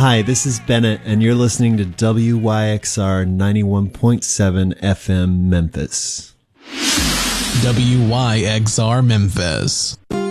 Hi, this is Bennett, and you're listening to WYXR 91.7 FM Memphis. WYXR Memphis.